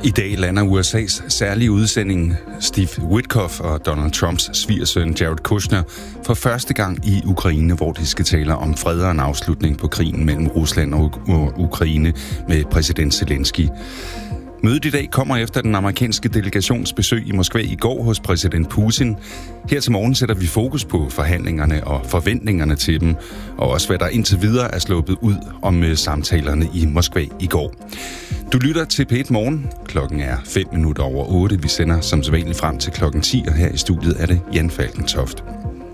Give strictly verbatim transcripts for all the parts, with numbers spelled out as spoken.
I dag lander U S A's særlige udsending Steve Witkoff og Donald Trumps svigersøn Jared Kushner for første gang i Ukraine, hvor de skal tale om fred og en afslutning på krigen mellem Rusland og Ukraine med præsident Zelensky. Mødet i dag kommer efter den amerikanske delegations besøg i Moskva i går hos præsident Putin. Her til morgen sætter vi fokus på forhandlingerne og forventningerne til dem, og også hvad der indtil videre er sluppet ud om samtalerne i Moskva i går. Du lytter til P et Morgen. Klokken er fem minutter over otte. Vi sender som sædvanligt frem til klokken ti, og her i studiet er det Jan Falkentoft.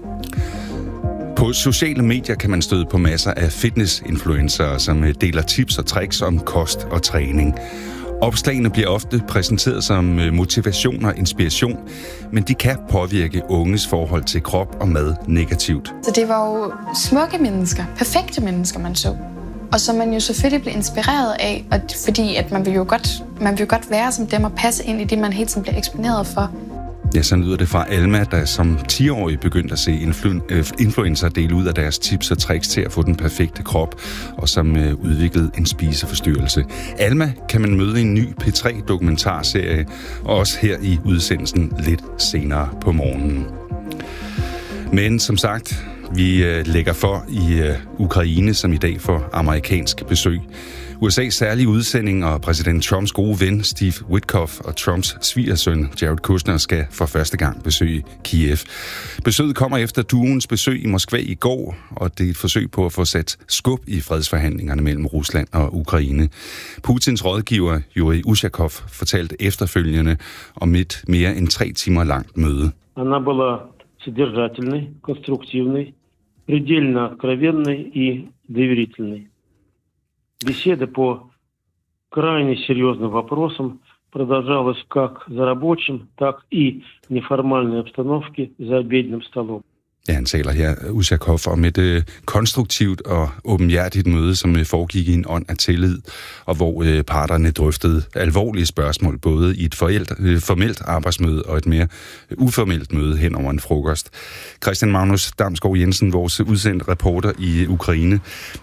På sociale medier kan man støde på masser af fitness-influencere, som deler tips og tricks om kost og træning. Opslagene bliver ofte præsenteret som motivation og inspiration, men de kan påvirke unges forhold til krop og mad negativt. Så det var jo smukke mennesker, perfekte mennesker, man så. Og som man jo selvfølgelig blev inspireret af, og fordi at man vil jo godt, man vil jo godt være som dem og passe ind i det, man hele tiden bliver eksponeret for. Ja, så lyder det fra Alma, der som ti-årig begyndte at se influ- influencer dele ud af deres tips og tricks til at få den perfekte krop, og som øh, udviklede en spiseforstyrrelse. Alma kan man møde i en ny P tre dokumentarserie, og også her i udsendelsen lidt senere på morgenen. Men som sagt, vi øh, lægger for i øh, Ukraine, som i dag får amerikansk besøg. U S A's særlige udsending og præsident Trumps gode ven Steve Witkoff og Trumps svigersøn Jared Kushner skal for første gang besøge Kiev. Besøget kommer efter duoens besøg i Moskva i går, og det er et forsøg på at få sat skub i fredsforhandlingerne mellem Rusland og Ukraine. Putins rådgiver Yuri Ushakov fortalte efterfølgende om et mere end tre timer langt møde. Она была содержательной, конструктивной, предельно откровенной и доверительной. Беседа по крайне серьезным вопросам продолжалась как за рабочим, так и в неформальной обстановке за обеденным столом. Ja, han taler her, Ushakov, om et øh, konstruktivt og åbenhjertigt møde, som øh, foregik i en ånd af tillid, og hvor øh, parterne drøftede alvorlige spørgsmål, både i et forelt, øh, formelt arbejdsmøde og et mere øh, uformelt møde hen over en frokost. Christian Magnus Damsgaard Jensen, vores udsendte reporter i Ukraine.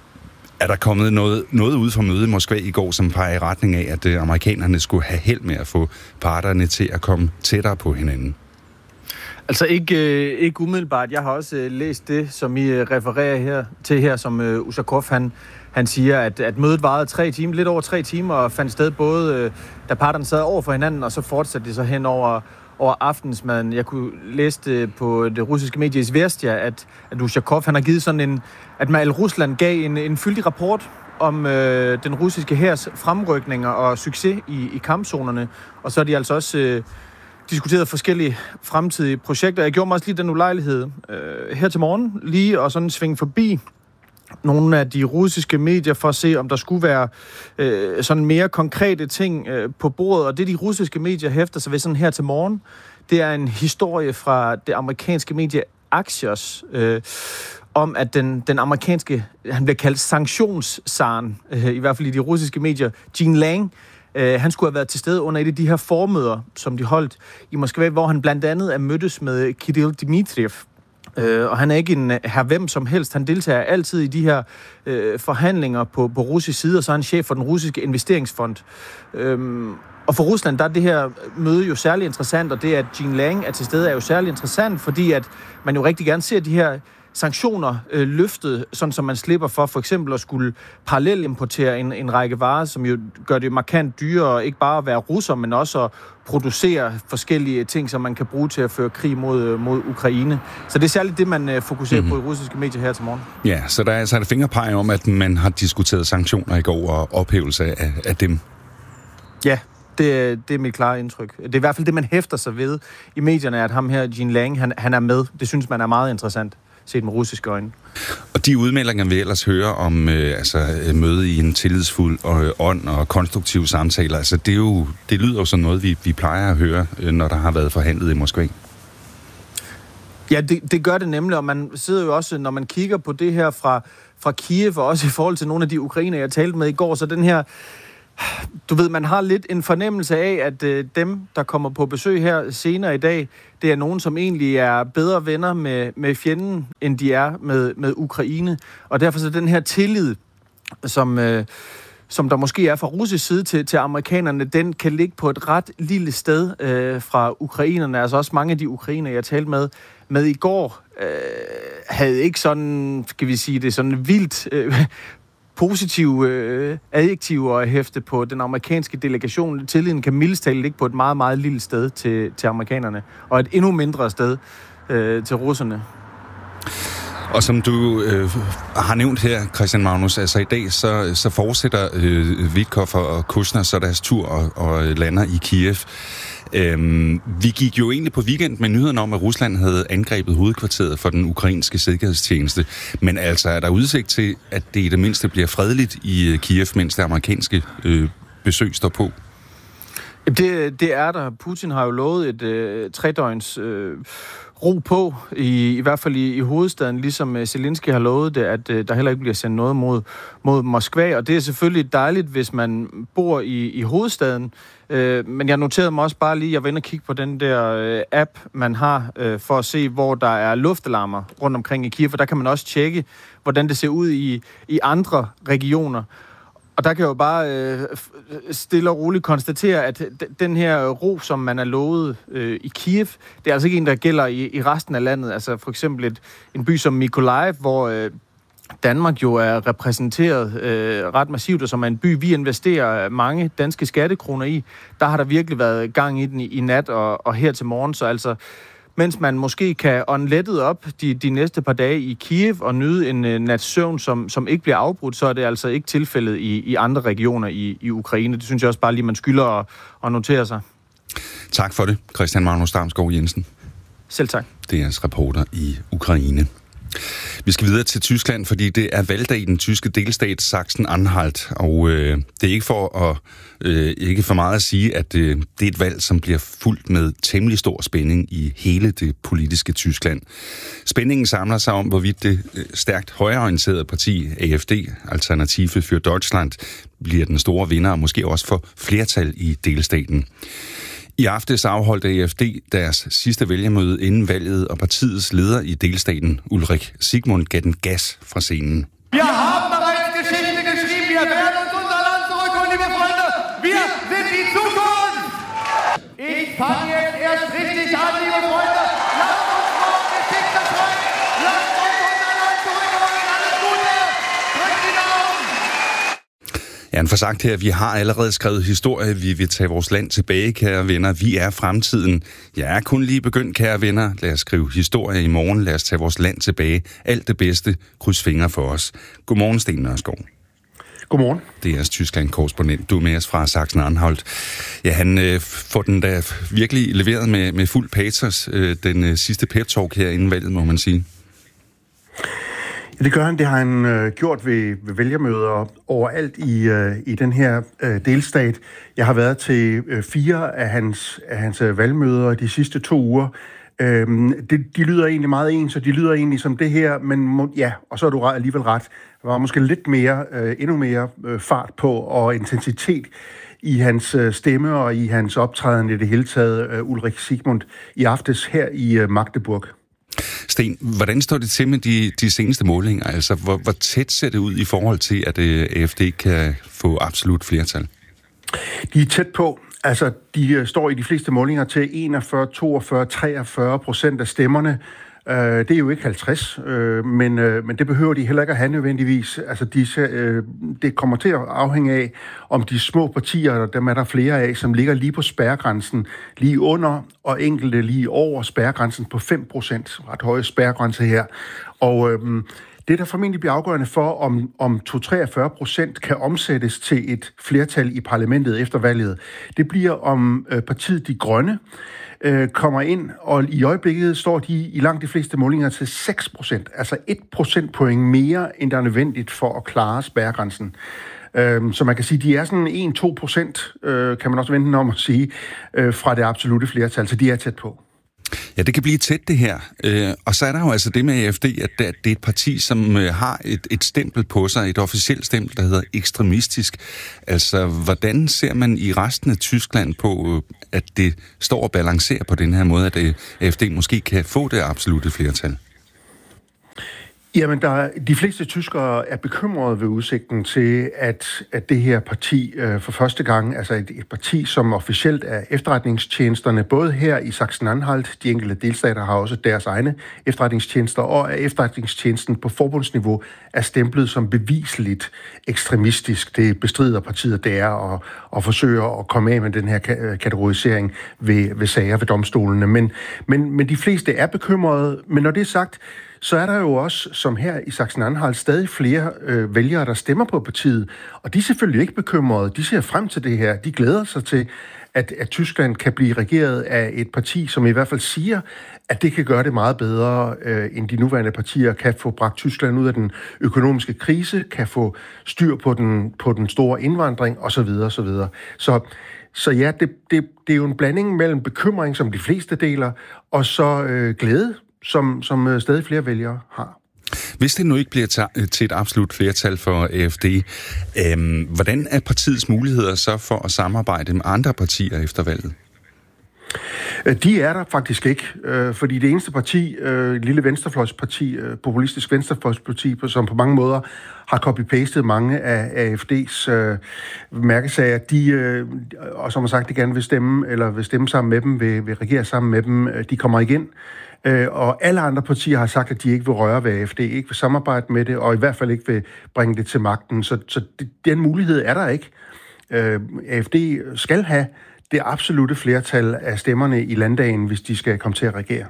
Er der kommet noget, noget ud fra mødet i Moskva i går, som peger i retning af, at øh, amerikanerne skulle have held med at få parterne til at komme tættere på hinanden? Altså ikke, øh, ikke umiddelbart. Jeg har også øh, læst det, som I øh, refererer her til her, som øh, Ushakov, han, han siger, at, at mødet varede tre timer, lidt over tre timer, og fandt sted både, øh, da parterne sad over for hinanden, og så fortsatte det så hen over, over aftensmaden. Jeg kunne læse det på det russiske medie Izvestia, at, at Ushakov, han har givet sådan en, at man, Rusland gav en, en fyldig rapport om øh, den russiske hærs fremrykninger og succes i, i kampzonerne, og så er de altså også øh, diskuteret forskellige fremtidige projekter. Jeg gjorde mig også lige den ulejlighed øh, her til morgen, lige og sådan svinge forbi nogle af de russiske medier for at se, om der skulle være øh, sådan mere konkrete ting øh, på bordet. Og det, de russiske medier hæfter sig ved sådan her til morgen, det er en historie fra det amerikanske medie Axios, øh, om at den, den amerikanske, han bliver kaldt sanktionszaren, øh, i hvert fald i de russiske medier, Gene Lang, øh, han skulle have været til stede under et af de her formøder, som de holdt i Moskva, hvor han blandt andet er mødtes med Kirill Dmitriev. Øh, og han er ikke en her hvem som helst. Han deltager altid i de her øh, forhandlinger på, på russisk side, og så er han chef for den russiske investeringsfond. Øhm, og for Rusland, der er det her møde jo særlig interessant, og det, at Gene Lang er til stede, er jo særlig interessant, fordi at man jo rigtig gerne ser de her sanktioner øh, løftet, sådan som man slipper for for eksempel at skulle parallelimportere en, en række varer, som jo gør det markant dyrere, ikke bare at være russer, men også at producere forskellige ting, som man kan bruge til at føre krig mod, mod Ukraine. Så det er særligt det, man øh, fokuserer mm-hmm. på i russiske medier her til morgen. Ja, så der er, så er det fingerpege om, at man har diskuteret sanktioner i går og ophævelse af, af dem. Ja, det, det er mit klare indtryk. Det er i hvert fald det, man hæfter sig ved i medierne, at ham her, Gene Lang, han, han er med. Det synes man er meget interessant, set med russiske øjne. Og de udmeldinger vi ellers hører om øh, altså, møde i en tillidsfuld og, ånd og konstruktive samtaler, altså, det, er jo, det lyder jo som noget, vi, vi plejer at høre, når der har været forhandlet i Moskva. Ja, det, det gør det nemlig, og man sidder jo også, når man kigger på det her fra, fra Kiev, og også i forhold til nogle af de ukrainer, jeg talte med i går, så den her, du ved, man har lidt en fornemmelse af, at øh, dem, der kommer på besøg her senere i dag, det er nogen, som egentlig er bedre venner med, med fjenden, end de er med, med Ukraine. Og derfor så den her tillid, som, øh, som der måske er fra russisk side til, til amerikanerne, den kan ligge på et ret lille sted øh, fra ukrainerne. Altså også mange af de ukrainer, jeg talte med, med i går, øh, havde ikke sådan, skal vi sige det, sådan vildt øh, positive øh, adjektiver at hæfte på den amerikanske delegation. Tilliden kan mildest talt ligge på et meget, meget lille sted til, til amerikanerne, og et endnu mindre sted øh, til russerne. Og som du øh, har nævnt her, Christian Magnus, altså i dag, så, så fortsætter øh, Witkoff og Kushner så deres tur og, og lander i Kiev. Øhm, vi gik jo egentlig på weekend med nyheden om, at Rusland havde angrebet hovedkvarteret for den ukrainske sikkerhedstjeneste. Men altså, er der udsigt til, at det i det mindste bliver fredeligt i Kiev, mens det amerikanske øh, besøg står på? Det, det er der. Putin har jo lovet et øh, tredøgns øh, ro på, i, i hvert fald i, i hovedstaden, ligesom Zelensky har lovet det, at øh, der heller ikke bliver sendt noget mod, mod Moskva. Og det er selvfølgelig dejligt, hvis man bor i, i hovedstaden. Øh, men jeg noterede mig også bare lige, jeg var inde og kigge på den der øh, app, man har, øh, for at se, hvor der er luftalarmer rundt omkring i Kiev. For der kan man også tjekke, hvordan det ser ud i, i andre regioner. Og der kan jeg jo bare øh, stille og roligt konstatere, at den her ro, som man er lovet øh, i Kiev, det er altså ikke en, der gælder i, i resten af landet. Altså for eksempel et, en by som Mykolaiv, hvor øh, Danmark jo er repræsenteret øh, ret massivt, og som er en by, vi investerer mange danske skattekroner i. Der har der virkelig været gang i den i, i nat og, og her til morgen, så altså mens man måske kan ånde lettet op de, de næste par dage i Kiev og nyde en uh, nats søvn, som, som ikke bliver afbrudt, så er det altså ikke tilfældet i, i andre regioner i, i Ukraine. Det synes jeg også bare lige, man skylder at, at notere sig. Tak for det, Christian Magnus Damsgaard Jensen. Selv tak. Det er jeres reporter i Ukraine. Vi skal videre til Tyskland, fordi det er valgdag i den tyske delstat Sachsen-Anhalt, og øh, det er ikke for at øh, ikke for meget at sige, at øh, det er et valg, som bliver fulgt med temmelig stor spænding i hele det politiske Tyskland. Spændingen samler sig om, hvorvidt det øh, stærkt højreorienterede parti A F D, Alternative für Deutschland, bliver den store vinder og måske også får flertal i delstaten. I aftes afholdt A F D deres sidste vælgermøde inden valget, og partiets leder i delstaten, Ulrich Sigmund, gav den gas fra scenen. Wir haben bereits Geschichte geschrieben, wir werden uns unser Land zurückholen, liebe Freunde. Wir sind die Zukunft. Ich fange jetzt erst richtig an, liebe Freunde. Lasst uns morgen Geschichte schreiben. Lasst uns unser Land zurückholen. Alles Gute. Drückt die Daumen. Ja, han får sagt her, at vi har allerede skrevet historie. Vi vil tage vores land tilbage, kære venner. Vi er fremtiden. Jeg er kun lige begyndt, kære venner. Lad os skrive historie i morgen. Lad os tage vores land tilbage. Alt det bedste. Kryds fingre for os. Godmorgen, Sten Nørskov. Godmorgen. Det er jeres Tyskland-korrespondent. Du er med os fra Sachsen-Anhalt. Ja, han øh, får den da virkelig leveret med, med fuld patos. Øh, den øh, sidste pep-talk her inden valget, må man sige. Ja, det gør han. Det har han øh, gjort ved, ved vælgermøder overalt i, øh, i den her øh, delstat. Jeg har været til øh, fire af hans, af hans øh, valgmøder de sidste to uger. Øhm, det, de lyder egentlig meget ens, og de lyder egentlig som det her, men må, ja, og så er du alligevel ret. Der var måske lidt mere, øh, endnu mere øh, fart på og intensitet i hans øh, stemme og i hans optræden i det hele taget, øh, Ulrich Sigmund, i aftes her i øh, Magdeburg. Sten, hvordan står det til med de, de seneste målinger? Altså, hvor, hvor tæt ser det ud i forhold til, at øh, A F D kan få absolut flertal? De er tæt på. Altså, de uh, står i de fleste målinger til enogfyrre, toogfyrre, treogfyrre procent af stemmerne. Uh, det er jo ikke halvtreds, uh, men, uh, men det behøver de heller ikke at have nødvendigvis. Altså, de, uh, det kommer til at afhænge af, om de små partier, og dem er der flere af, som ligger lige på spærregrænsen, lige under, og enkelte lige over spærregrænsen på fem procent. Ret høje spærregrænse her. Og uh, det, der formentlig bliver afgørende for, om, om to til treogfyrre procent kan omsættes til et flertal i parlamentet efter valget, det bliver om øh, partiet De Grønne øh, kommer ind, og i øjeblikket står de i langt de fleste målinger til seks procent, altså et procentpoint mere, end der er nødvendigt for at klare spærregrænsen. Øh, så man kan sige, de er sådan en til to procent, øh, kan man også vente om at sige, øh, fra det absolute flertal, så de er tæt på. Ja, det kan blive tæt det her. Øh, og så er der jo altså det med A F D, at det er et parti, som øh, har et, et stempel på sig, et officielt stempel, der hedder ekstremistisk. Altså, hvordan ser man i resten af Tyskland på, øh, at det står og balancerer på den her måde, at øh, A F D måske kan få det absolute flertal? Jamen, der, de fleste tyskere er bekymrede ved udsigten til, at, at det her parti øh, for første gang, altså et, et parti, som officielt er efterretningstjenesterne, både her i Sachsen-Anhalt, de enkelte delstater har også deres egne efterretningstjenester, og at efterretningstjenesten på forbundsniveau er stemplet som beviseligt ekstremistisk. Det bestrider partiet der og, og forsøger at komme af med den her kategorisering ved, ved sager ved domstolene. Men, men, men de fleste er bekymrede, men når det er sagt, så er der jo også, som her i Sachsen-Anhalt, stadig flere øh, vælgere, der stemmer på partiet. Og de er selvfølgelig ikke bekymrede. De ser frem til det her. De glæder sig til, at, at Tyskland kan blive regeret af et parti, som i hvert fald siger, at det kan gøre det meget bedre, øh, end de nuværende partier, kan få bragt Tyskland ud af den økonomiske krise, kan få styr på den, på den store indvandring osv. osv. Så, så ja, det, det, det er jo en blanding mellem bekymring, som de fleste deler, og så øh, glæde, som, som stadig flere vælgere har. Hvis det nu ikke bliver til et absolut flertal for A F D, øh, hvordan er partiets muligheder så for at samarbejde med andre partier efter valget? De er der faktisk ikke, fordi det eneste parti, lille venstrefløjsparti, populistisk venstrefløjsparti, som på mange måder har copy-pastet mange af A F D's mærkesager, de, og som har sagt, de gerne vil stemme, eller vil stemme sammen med dem, vil, vil regere sammen med dem, de kommer igen. Og alle andre partier har sagt, at de ikke vil røre ved A F D, ikke vil samarbejde med det, og i hvert fald ikke vil bringe det til magten. Så, så den mulighed er der ikke. A F D skal have det absolutte flertal af stemmerne i landdagen, hvis de skal komme til at regere.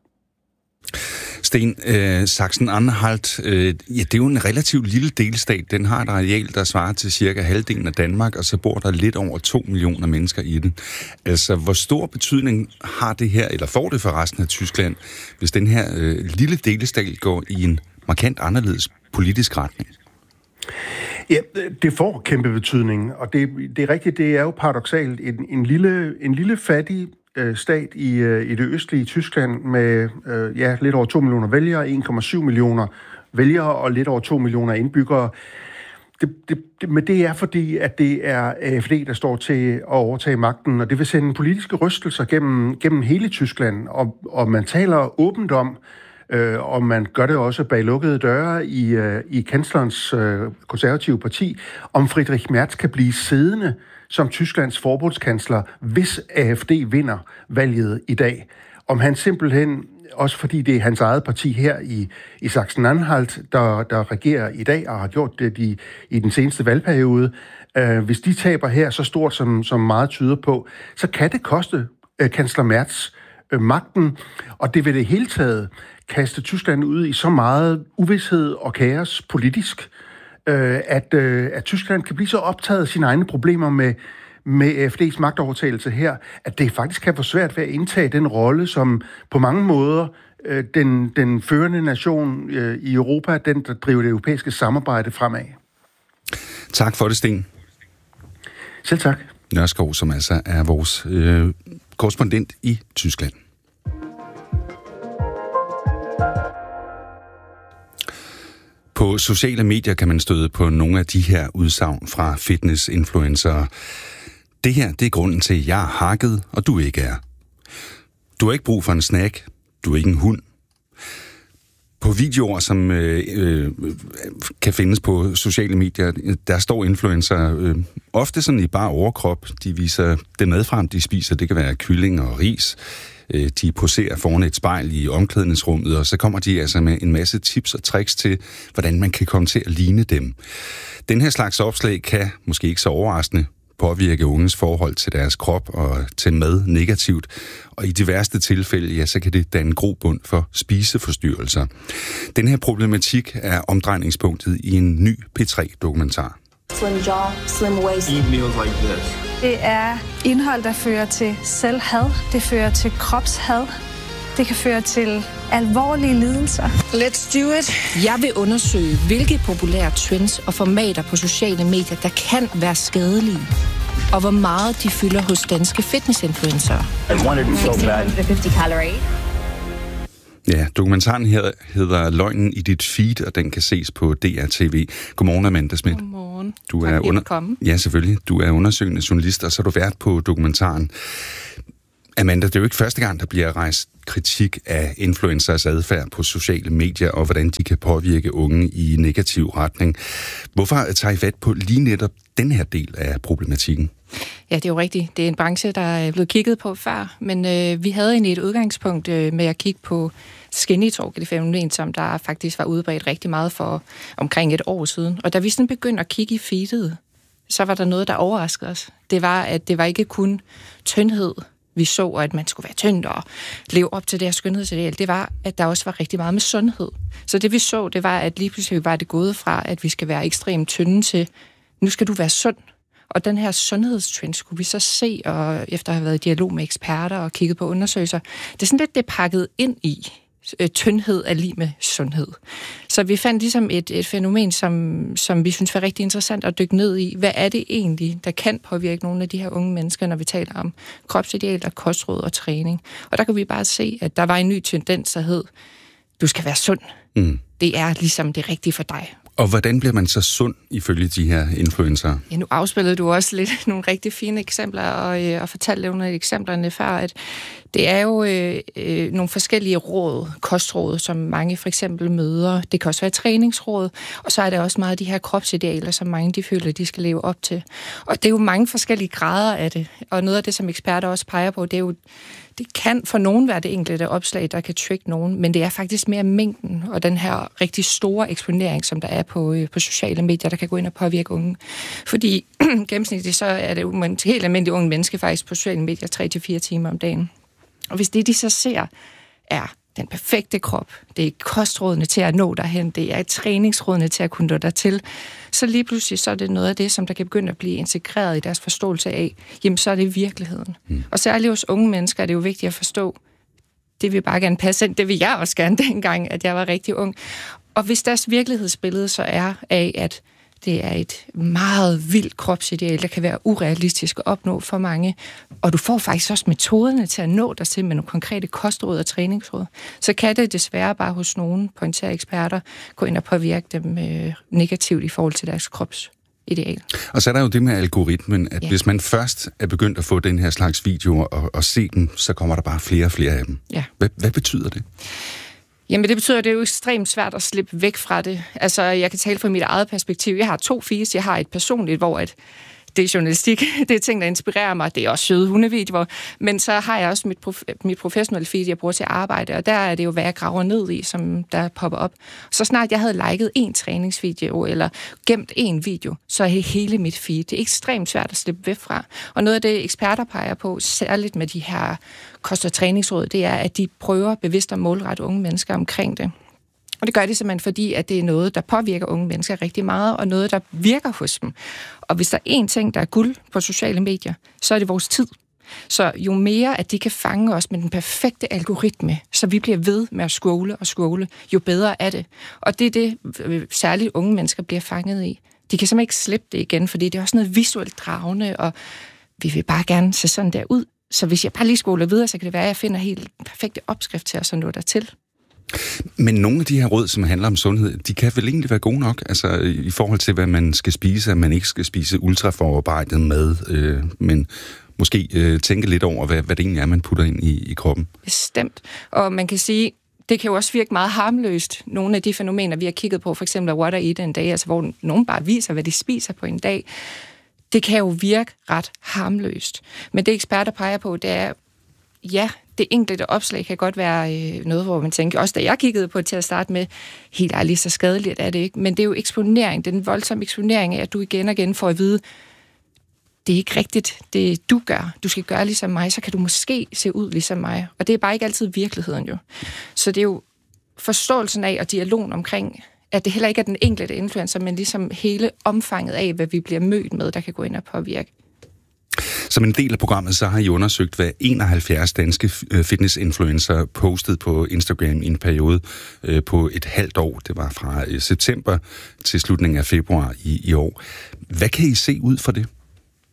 Sten, øh, Sachsen-Anhalt, øh, ja, det er jo en relativt lille delstat. Den har et areal, der svarer til cirka halvdelen af Danmark, og så bor der lidt over to millioner mennesker i den. Altså, hvor stor betydning har det her, eller får det for resten af Tyskland, hvis den her øh, lille delstat går i en markant anderledes politisk retning? Ja, det får kæmpe betydning, og det, det er rigtigt, det er jo paradoksalt. En, en, lille, en lille fattig øh, stat i, øh, i det østlige Tyskland med øh, ja, lidt over to millioner vælgere, en komma syv millioner vælgere og lidt over to millioner indbyggere. Det, det, det, men det er fordi, at det er A F D, der står til at overtage magten, og det vil sende politiske rystelser gennem, gennem hele Tyskland, og, og man taler åbent om, Øh, og man gør det også bag lukkede døre i, øh, i kanslerens øh, konservative parti, om Friedrich Merz kan blive siddende som Tysklands forbundskansler, hvis A F D vinder valget i dag. Om han simpelthen, også fordi det er hans eget parti her i, i Sachsen-Anhalt, der, der regerer i dag og har gjort det i, i den seneste valgperiode, øh, hvis de taber her så stort, som, som meget tyder på, så kan det koste øh, kansler Merz øh, magten, og det vil det hele taget kaste Tyskland ud i så meget uvished og kaos politisk, øh, at, øh, at Tyskland kan blive så optaget af sine egne problemer med, med A F D's magtovertagelse her, at det faktisk kan få svært ved at indtage den rolle, som på mange måder øh, den, den førende nation øh, i Europa, den der driver det europæiske samarbejde fremad. Tak for det, Sten. Selv tak. Nørskov, som altså er vores øh, korrespondent i Tyskland. På sociale medier kan man støde på nogle af de her udsagn fra fitness-influencere. Det her, det er grunden til, at jeg er hakket, og du ikke er. Du har ikke brug for en snack. Du er ikke en hund. På videoer, som øh, øh, kan findes på sociale medier, der står influencer øh, ofte sådan i bare overkrop. De viser det mad frem, de spiser. Det kan være kylling og ris. De poserer foran et spejl i omklædningsrummet, og så kommer de altså med en masse tips og tricks til, hvordan man kan komme til at ligne dem. Den her slags opslag kan, måske ikke så overraskende, påvirke unges forhold til deres krop og til mad negativt, og i de værste tilfælde, ja, så kan det danne grobund for spiseforstyrrelser. Den her problematik er omdrejningspunktet i en ny P tre-dokumentar. Slim jaw, slim waist. Eat meals like this. Det er indhold, der fører til selvhad. Det fører til kropshad. Det kan føre til alvorlige lidelser. Let's do it. Jeg vil undersøge, hvilke populære trends og formater på sociale medier, der kan være skadelige, og hvor meget de fylder hos danske fitnessinfluencere. I wanted it so bad. six hundred fifty calories. Ja, dokumentaren her hedder Løgnen i dit feed, og den kan ses på D R T V. Godmorgen, Amanda Schmidt. Godmorgen. Du er under... Ja, selvfølgelig. Du er undersøgende journalist, og så er du vært på dokumentaren. Amanda, det er jo ikke første gang, der bliver rejst kritik af influencers adfærd på sociale medier, og hvordan de kan påvirke unge i negativ retning. Hvorfor tager I fat på lige netop den her del af problematikken? Ja, det er jo rigtigt. Det er en branche, der er blevet kigget på før, men øh, vi havde egentlig et udgangspunkt øh, med at kigge på skinny talk, det fænomen, som der faktisk var udbredt rigtig meget for omkring et år siden. Og da vi sådan begyndte at kigge i feedet, så var der noget, der overraskede os. Det var, at det var ikke kun tyndhed, vi så, og at man skulle være tynd og leve op til det her skønhedsideal. Det var, at der også var rigtig meget med sundhed. Så det vi så, det var, at lige pludselig var det gået fra, at vi skal være ekstremt tynde til, nu skal du være sund. Og den her sundhedstrend skulle vi så se, og efter at have været i dialog med eksperter og kigget på undersøgelser, det er sådan lidt, det pakket ind i. Tyndhed er lige med sundhed. Så vi fandt ligesom et, et fænomen, som, som vi synes var rigtig interessant at dykke ned i. Hvad er det egentlig, der kan påvirke nogle af de her unge mennesker, når vi taler om kropsidealer, kostråd og træning? Og der kan vi bare se, at der var en ny tendens, der hed, du skal være sund. Mm. Det er ligesom det rigtige for dig. Og hvordan bliver man så sund ifølge de her influencer? Ja, nu afspillede du også lidt nogle rigtig fine eksempler, og, øh, og fortalte nogle af eksemplerne før, at det er jo øh, øh, nogle forskellige råd, kostråd, som mange for eksempel møder. Det kan også være træningsråd, og så er der også meget af de her kropsidealer, som mange de føler, de skal leve op til. Og det er jo mange forskellige grader af det, og noget af det, som eksperter også peger på, det er jo, det kan for nogen være det enkelte opslag, der kan trigge nogen, men det er faktisk mere mængden og den her rigtig store eksponering, som der er på, øh, på sociale medier, der kan gå ind og påvirke unge. Fordi gennemsnitligt så er det jo en helt almindelig unge menneske faktisk på sociale medier tre til fire timer om dagen. Og hvis det, de så ser, er den perfekte krop, det er kostrådene til at nå derhen, det er træningsrådene til at kunne nå dertil, så lige pludselig så er det noget af det, som der kan begynde at blive integreret i deres forståelse af, jamen så er det virkeligheden. Mm. Og særligt hos unge mennesker er det jo vigtigt at forstå, det vil bare gerne passe ind, det vil jeg også gerne dengang, at jeg var rigtig ung. Og hvis deres virkelighedsbillede så er af, at det er et meget vildt kropsideal, der kan være urealistisk at opnå for mange. Og du får faktisk også metoderne til at nå dig til med nogle konkrete kostråd og træningsråd. Så kan det desværre bare hos nogle pointerede eksperter gå ind og påvirke dem øh, negativt i forhold til deres kropsideal. Og så er der jo det med algoritmen, at ja. Hvis man først er begyndt at få den her slags videoer og, og se dem, så kommer der bare flere og flere af dem. Ja. Hvad, hvad betyder det? Jamen det betyder, at det er jo ekstremt svært at slippe væk fra det. Altså jeg kan tale fra mit eget perspektiv. Jeg har to feeds. Jeg har et personligt, hvor at det er journalistik, det er ting, der inspirerer mig. Det er også søde hundevideoer. Men så har jeg også mit, prof- mit professionelle feed, jeg bruger til at arbejde, og der er det jo, hvad jeg graver ned i, som der popper op. Så snart jeg havde liket en træningsvideo, eller gemt en video, så er det hele mit feed. Det er ekstremt svært at slippe væk fra. Og noget af det, eksperter peger på, særligt med de her kost- og træningsråd, det er, at de prøver bevidst at målrette unge mennesker omkring det. Og det gør de simpelthen fordi, at det er noget, der påvirker unge mennesker rigtig meget, og noget, der virker hos dem. Og hvis der er én ting, der er guld på sociale medier, så er det vores tid. Så jo mere, at de kan fange os med den perfekte algoritme, så vi bliver ved med at scrolle og scrolle, jo bedre er det. Og det er det, særligt unge mennesker bliver fanget i. De kan simpelthen ikke slippe det igen, fordi det er også noget visuelt dragende, og vi vil bare gerne se sådan der ud. Så hvis jeg bare lige scroller videre, så kan det være, at jeg finder helt perfekte opskrift til at så nå dertil. Men nogle af de her råd, som handler om sundhed, de kan vel egentlig være gode nok, altså i forhold til, hvad man skal spise, at man ikke skal spise ultraforarbejdet mad, øh, men måske øh, tænke lidt over, hvad, hvad det egentlig er, man putter ind i, i kroppen. Bestemt. Og man kan sige, det kan jo også virke meget harmløst. Nogle af de fænomener, vi har kigget på, for eksempel What I Eat en dag, altså hvor nogen bare viser, hvad de spiser på en dag, det kan jo virke ret harmløst. Men det eksperter peger på, det er, ja, det enkelte opslag kan godt være øh, noget, hvor man tænker, også da jeg kiggede på til at starte med, helt ærligt, så skadeligt er det ikke, men det er jo eksponering, den voldsomme eksponering af, at du igen og igen får at vide, det er ikke rigtigt, det du gør, du skal gøre ligesom mig, så kan du måske se ud ligesom mig, og det er bare ikke altid virkeligheden jo. Så det er jo forståelsen af og dialogen omkring, at det heller ikke er den enkelte influencer, men ligesom hele omfanget af, hvad vi bliver mødt med, der kan gå ind og påvirke. Som en del af programmet, så har I undersøgt, hvad enoghalvfjerds danske fitnessinfluencer postede på Instagram i en periode øh, på et halvt år. Det var fra øh, september til slutningen af februar i, i år. Hvad kan I se ud for det?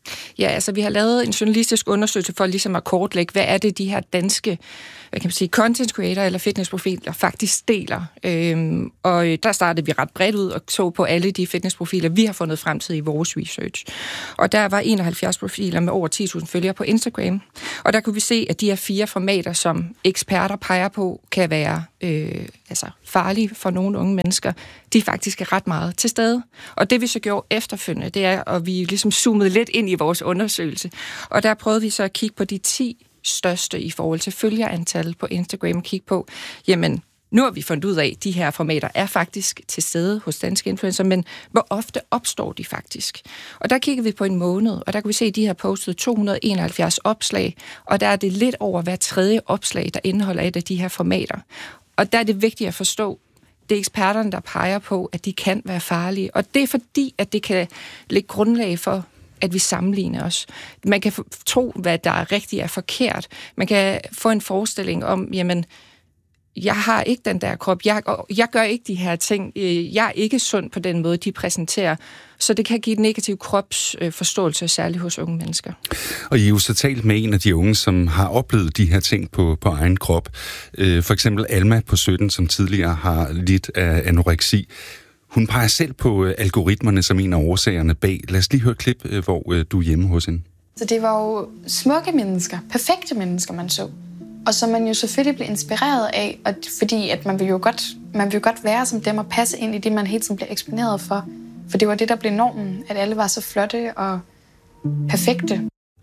Ja, altså vi har lavet en journalistisk undersøgelse for ligesom at kortlægge, hvad er det, de her danske, hvad kan man sige, content creator eller fitnessprofiler faktisk deler. Øhm, og der startede vi ret bredt ud og så på alle de fitnessprofiler, vi har fundet frem til i vores research. Og der var enoghalvfjerds profiler med over ti tusind følgere på Instagram. Og der kunne vi se, at de her fire formater, som eksperter peger på, kan være øh, altså farlige for nogle unge mennesker, de faktisk er ret meget til stede. Og det vi så gjorde efterfølgende, det er, at vi ligesom zoomede lidt ind i vores undersøgelse. Og der prøvede vi så at kigge på de ti største i forhold til følgerantal på Instagram, kigge på, jamen, nu har vi fundet ud af, at de her formater er faktisk til stede hos danske influencer, men hvor ofte opstår de faktisk? Og der kigger vi på en måned, og der kan vi se, at de har postet to hundrede og enoghalvfjerds opslag, og der er det lidt over hver tredje opslag, der indeholder et af de her formater. Og der er det vigtigt at forstå, det er eksperterne, der peger på, at de kan være farlige, og det er fordi, at det kan lægge grundlag for, at vi sammenligner os. Man kan tro, hvad der er rigtigt og forkert. Man kan få en forestilling om, jamen, jeg har ikke den der krop, jeg, jeg gør ikke de her ting, jeg er ikke sund på den måde, de præsenterer. Så det kan give et negativ kropsforståelse, særligt hos unge mennesker. Og I har jo så talt med en af de unge, som har oplevet de her ting på, på egen krop. For eksempel Alma på sytten, som tidligere har lidt af anoreksi. Hun peger selv på algoritmerne som en af årsagerne bag. Lad os lige høre et klip, hvor du er hjemme hos hende. Så det var jo smukke mennesker, perfekte mennesker, man så. Og som man jo selvfølgelig blev inspireret af, og fordi at man vil jo godt, man vil jo godt være som dem og passe ind i det, man hele tiden bliver eksponeret for. For det var det, der blev normen, at alle var så flotte og perfekte.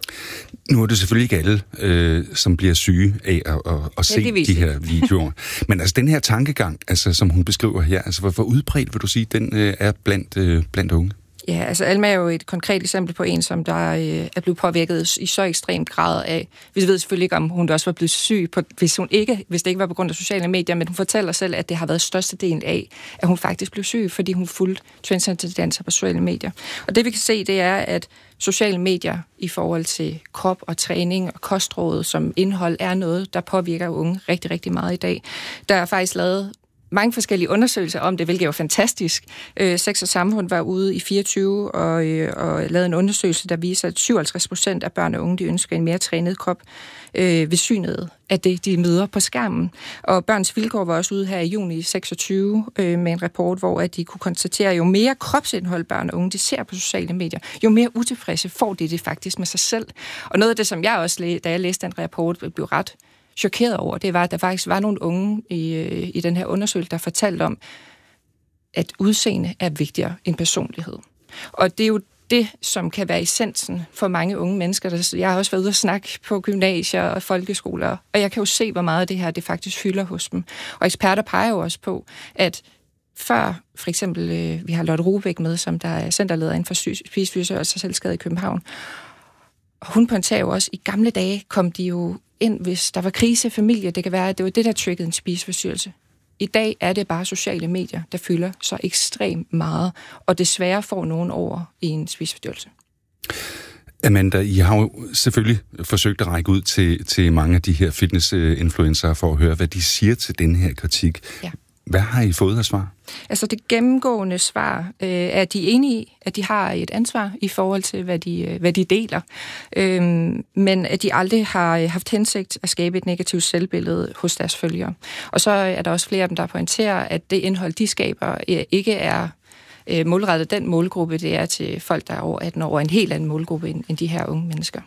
Nu er det selvfølgelig ikke alle, øh, som bliver syge af at, at, at se de her videoer. Men altså den her tankegang, altså, som hun beskriver her, altså hvor, hvor udbredt vil du sige, den øh, er blandt, øh, blandt unge? Ja, altså Alma er jo et konkret eksempel på en, som der øh, er blevet påvirket i så ekstrem grad af. Vi ved selvfølgelig ikke, om hun også var blevet syg, på, hvis, hun ikke, hvis det ikke var på grund af sociale medier, men hun fortæller selv, at det har været størstedelen af, at hun faktisk blev syg, fordi hun fulgte trendsentendenser på sociale medier. Og det vi kan se, det er, at sociale medier i forhold til krop og træning og kostråd som indhold er noget, der påvirker unge rigtig, rigtig meget i dag. Der er faktisk lavet mange forskellige undersøgelser om det, hvilket er jo fantastisk. Øh, Sex og Samfund var ude i fireogtyve og, øh, og lavede en undersøgelse, der viser, at syvoghalvtreds procent af børn og unge, de ønsker en mere trænet krop øh, ved synet af det, de møder på skærmen. Og Børns Vilkår var også ude her i juni seksogtyve øh, med en rapport, hvor at de kunne konstatere, at jo mere kropsindhold børn og unge, de ser på sociale medier, jo mere utilfredse får de det faktisk med sig selv. Og noget af det, som jeg også, da jeg læste den rapport, blev ret chokeret over, det var, at der faktisk var nogle unge i, i den her undersøgelse, der fortalte om, at udseende er vigtigere end personlighed. Og det er jo det, som kan være essensen for mange unge mennesker. Jeg har også været ude og snakke på gymnasier og folkeskoler, og jeg kan jo se, hvor meget af det her det faktisk fylder hos dem. Og eksperter peger jo også på, at før, for eksempel, vi har Lotte Rubæk med, som der er centerleder inden for spiseforstyrrelser og selvskade i København. Og hun pointerer jo også, i gamle dage kom de jo ind, hvis der var krise i familie. Det kan være, at det var det, der triggede en spiseforstyrrelse. I dag er det bare sociale medier, der fylder så ekstremt meget, og desværre får nogen over i en spiseforstyrrelse. Amanda, I har jo selvfølgelig forsøgt at række ud til, til mange af de her fitness-influencer for at høre, hvad de siger til den her kritik. Ja. Hvad har I fået af svar? Altså det gennemgående svar øh, er, at de er enige i, at de har et ansvar i forhold til, hvad de, øh, hvad de deler. Øhm, men at de aldrig har haft hensigt at skabe et negativt selvbillede hos deres følgere. Og så er der også flere af dem, der pointerer, at det indhold, de skaber, øh, ikke er øh, målrettet den målgruppe, det er til folk, der er over atten år, en helt anden målgruppe end, end de her unge mennesker.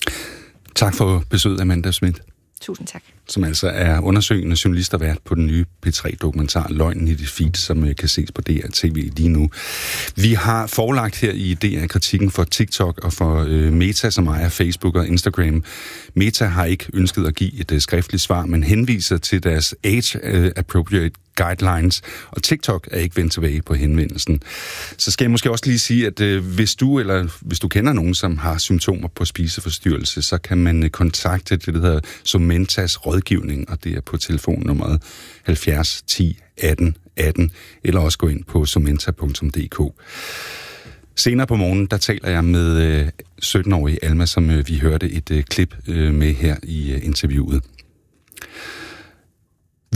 Tak for besøget, Amanda Schmidt. Tusind tak. Som altså er undersøgende journalist og vært på den nye P tre-dokumentar Løgnen i dit feed, som kan ses på D R T V lige nu. Vi har forelagt her i D R-kritikken for TikTok og for øh, Meta, som ejer Facebook og Instagram. Meta har ikke ønsket at give et øh, skriftligt svar, men henviser til deres age-appropriate guidelines, og TikTok er ikke vendt tilbage på henvendelsen. Så skal jeg måske også lige sige, at øh, hvis du eller hvis du kender nogen, som har symptomer på spiseforstyrrelse, så kan man øh, kontakte det, der hedder Somentas rådgivning, og det er på telefonnummeret halvfjerds ti atten atten, eller også gå ind på somenta punktum d k. Senere på morgenen, der taler jeg med øh, sytten-årige Alma, som øh, vi hørte et øh, klip øh, med her i øh, interviewet.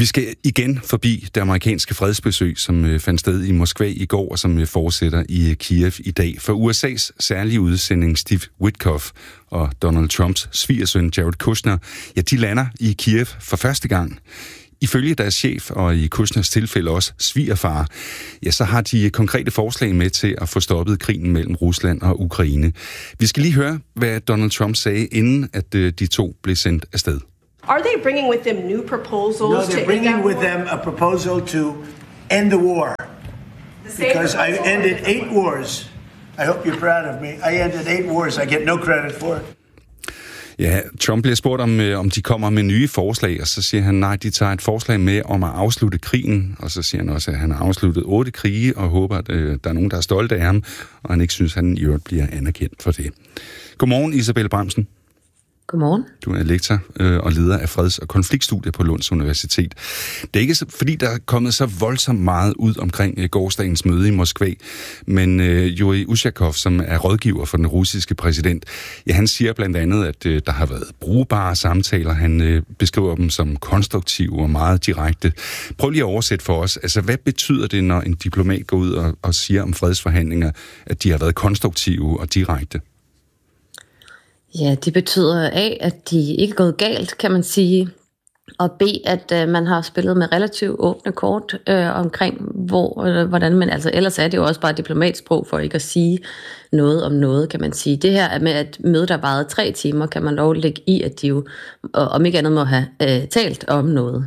Vi skal igen forbi det amerikanske fredsbesøg, som fandt sted i Moskva i går, og som fortsætter i Kiev i dag. For U S A's særlige udsending Steve Witkoff og Donald Trumps svigersøn Jared Kushner, ja, de lander i Kiev for første gang. Ifølge deres chef, og i Kushners tilfælde også svigerfar, ja, så har de konkrete forslag med til at få stoppet krigen mellem Rusland og Ukraine. Vi skal lige høre, hvad Donald Trump sagde, inden at de to blev sendt afsted. Are they bringing with them new proposals? No, they're bringing with them a proposal to end the war. Because I ended eight wars. I hope you're proud of me. I ended eight wars. I get no credit for it. Ja, Trump bliver spurgt om, om de kommer med nye forslag, og så siger han, nej, de tager et forslag med om at afslutte krigen, og så siger han også, at han har afsluttet otte krige, og håber, at øh, der er nogen, der er stolte af ham, og han ikke synes, at han i øvrigt bliver anerkendt for det. Godmorgen, Isabel Bramsen. Godmorgen. Du er lektor øh, og leder af freds- og konfliktstudier på Lunds Universitet. Det er ikke så, fordi, der er kommet så voldsomt meget ud omkring øh, gårsdagens møde i Moskva, men øh, Yuri Ushakov, som er rådgiver for den russiske præsident, ja, han siger blandt andet, at øh, der har været brugbare samtaler. Han øh, beskriver dem som konstruktive og meget direkte. Prøv lige at oversætte for os. Altså, hvad betyder det, når en diplomat går ud og, og siger om fredsforhandlinger, at de har været konstruktive og direkte? Ja, det betyder A, at de ikke er gået galt, kan man sige, og B, at øh, man har spillet med relativt åbne kort øh, omkring, hvor, øh, hvordan man, altså ellers er det jo også bare diplomatsprog for ikke at sige noget om noget, kan man sige. Det her med, at mødet der varede tre timer, kan man dog lægge i, at de jo, om ikke andet må have øh, talt om noget.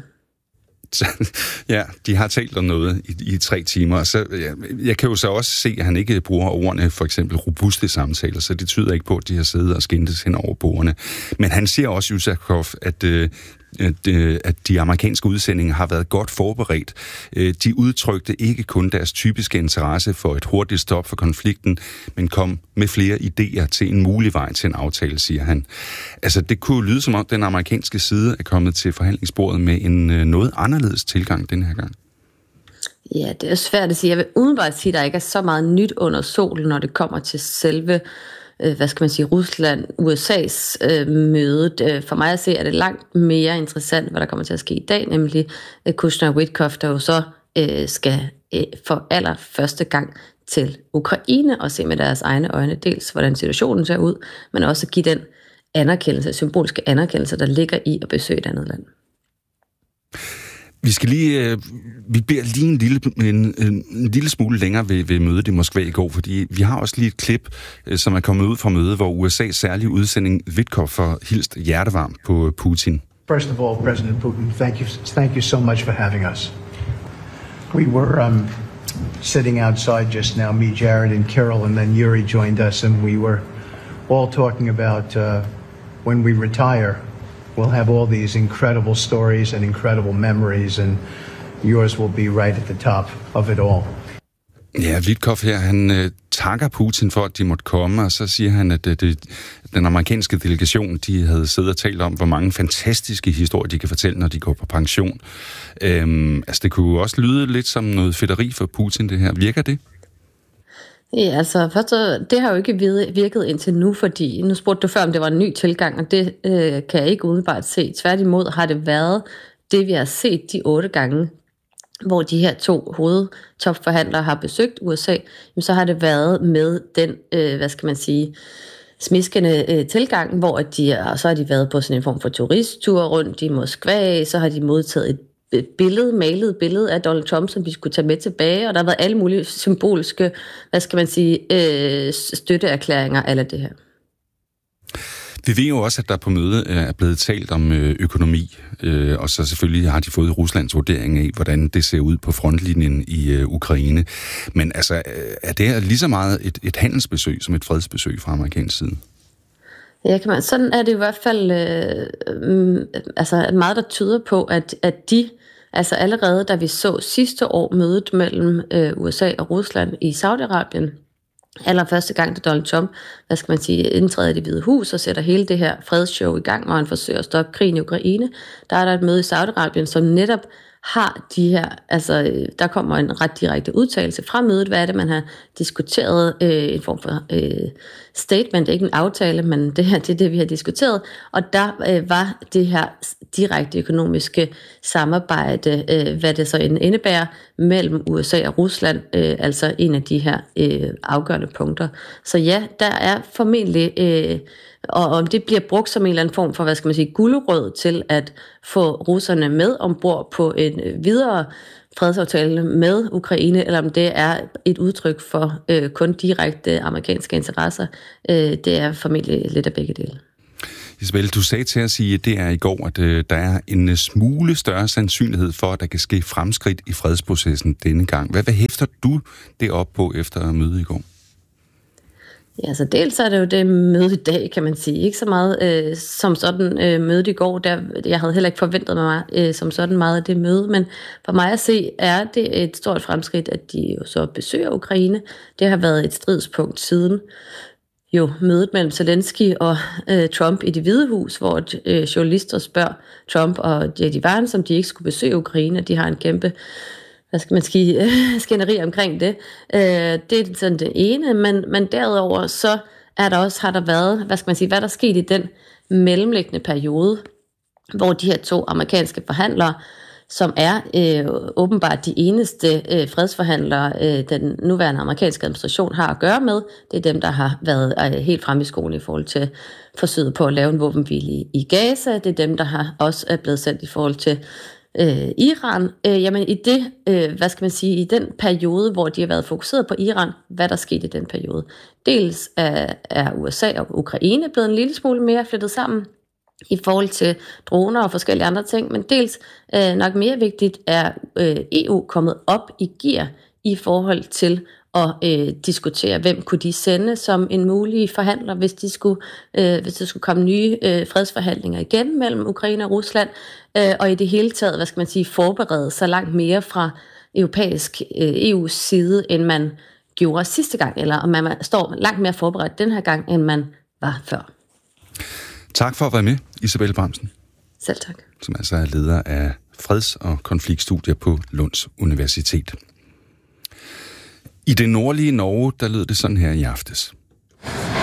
Ja, de har talt om noget i, i tre timer. Så, ja, jeg kan jo så også se, at han ikke bruger ordene, for eksempel robuste samtaler, så det tyder ikke på, at de har siddet og skændtes hen over bordene. Men han siger også, Ushakov, at, øh, at, øh, at de amerikanske udsendinger har været godt forberedt. Øh, de udtrykte ikke kun deres typiske interesse for et hurtigt stop for konflikten, men kom med flere idéer til en mulig vej til en aftale, siger han. Altså, det kunne lyde som om, den amerikanske side er kommet til forhandlingsbordet med en øh, noget anderledes tilgang den her gang. Ja, det er svært at sige. Jeg vil umiddelbart sige, at der ikke er så meget nyt under solen, når det kommer til selve, øh, hvad skal man sige, Rusland-U S A's øh, mødet. For mig at se, er det langt mere interessant, hvad der kommer til at ske i dag, nemlig øh, Kushner og Witkoff, der jo så øh, skal øh, for allerførste gang til Ukraine og se med deres egne øjne dels, hvordan situationen ser ud, men også give den anerkendelse, symbolske anerkendelse, der ligger i at besøge et andet land. Vi skal lige, øh, vi beder lige en lille, en, en lille smule længere ved, ved mødet i Moskva i går, fordi vi har også lige et klip, øh, som er kommet ud fra mødet, hvor U S A's særlige udsending Witkoff har hilst hjertevarmt på Putin. First of all, President Putin, thank you, thank you so much for having us. We were um, sitting outside just now, me, Jared, and Carol, and then Yuri joined us, and we were all talking about uh, when we retire, we'll have all these incredible stories and incredible memories, and yours will be right at the top of it all. Ja, Witkoff her, han øh, takker Putin for, at de måtte komme, og så siger han, at det, det, den amerikanske delegation, de havde siddet og talt om, hvor mange fantastiske historier de kan fortælle, når de går på pension. Øhm, altså, det kunne jo også lyde lidt som noget fedteri for Putin, det her. Virker det? Ja, altså først, det har jo ikke virket indtil nu, fordi nu spurgte du før, om det var en ny tilgang, og det øh, kan jeg ikke umiddelbart se. Tværtimod har det været det, vi har set de otte gange, hvor de her to hovedtopforhandlere har besøgt U S A, så har det været med den, øh, hvad skal man sige, smiskende øh, tilgang, hvor de, og så har de været på sådan en form for turisttur rundt i Moskva, så har de modtaget et et billede, malet billede af Donald Trump, som de skulle tage med tilbage, og der har været alle mulige symboliske, hvad skal man sige, øh, støtteerklæringer af det her. Vi ved jo også, at der på mødet er blevet talt om økonomi, øh, og så selvfølgelig har de fået Ruslands vurdering af, hvordan det ser ud på frontlinjen i øh, Ukraine. Men altså, er det lige så meget et, et handelsbesøg som et fredsbesøg fra amerikansk side? Ja, kan man. Sådan er det i hvert fald øh, øh, altså meget, der tyder på, at, at de, altså allerede da vi så sidste år mødet mellem øh, U S A og Rusland i Saudi-Arabien, allerførste gang, da Donald Trump, hvad skal man sige, indtræder i Det Hvide Hus og sætter hele det her fredsshow i gang, hvor han forsøger at stoppe krigen i Ukraine, der er der et møde i Saudi-Arabien, som netop har de her, altså der kommer en ret direkte udtalelse fra mødet, hvad er det, man har diskuteret, øh, en form for øh, statement, ikke en aftale, men det her, det er det, vi har diskuteret, og der øh, var det her direkte økonomiske samarbejde, øh, hvad det så indebærer, mellem U S A og Rusland, øh, altså en af de her øh, afgørende punkter. Så ja, der er formentlig, øh, og om det bliver brugt som en eller anden form for, hvad skal man sige, gulerod til at få russerne med ombord på en videre fredsaftale med Ukraine, eller om det er et udtryk for øh, kun direkte amerikanske interesser, øh, det er formentlig lidt af begge dele. Isabel, du sagde til os i D R i går, at øh, der er en smule større sandsynlighed for, at der kan ske fremskridt i fredsprocessen denne gang. Hvad, hvad hæfter du det op på efter mødet i går? Ja, så dels er det jo det møde i dag, kan man sige. Ikke så meget øh, som sådan øh, mødet i går. Der, jeg havde heller ikke forventet mig øh, som sådan meget af det møde, men for mig at se, er det et stort fremskridt, at de jo så besøger Ukraine. Det har været et stridspunkt siden jo mødet mellem Zelensky og øh, Trump i Det Hvide Hus, hvor øh, journalister spørger Trump og J D Vance, om de ikke skulle besøge Ukraine. De har en kæmpe, hvad skal man sige, øh, skænderi omkring det. Øh, det er sådan det ene, men, men derudover så er der også, har der været, hvad skal man sige, hvad der skete i den mellemliggende periode, hvor de her to amerikanske forhandlere, som er øh, åbenbart de eneste øh, fredsforhandlere, øh, den nuværende amerikanske administration har at gøre med. Det er dem, der har været øh, helt fremme i skolen i forhold til forsøget på at lave en våbenhvile i, i Gaza. Det er dem, der har også er blevet sendt i forhold til øh, Iran. Øh, jamen i det, øh, hvad skal man sige, i den periode, hvor de har været fokuseret på Iran, hvad der skete i den periode. Dels er, er U S A og Ukraine blevet en lille smule mere flettet sammen i forhold til droner og forskellige andre ting, men dels øh, nok mere vigtigt er øh, E U kommet op i gear i forhold til at øh, diskutere, hvem kunne de sende som en mulig forhandler, hvis de skulle, øh, hvis der skulle komme nye øh, fredsforhandlinger igen mellem Ukraine og Rusland, øh, og i det hele taget, hvad skal man sige, forberede sig langt mere fra europæisk øh, E U's side, end man gjorde sidste gang, eller om man står langt mere forberedt den her gang, end man var før. Tak for at være med, Isabel Bramsen. Selv tak. Som altså er leder af freds- og konfliktstudier på Lunds Universitet. I det nordlige Norge, der lød det sådan her i aftes.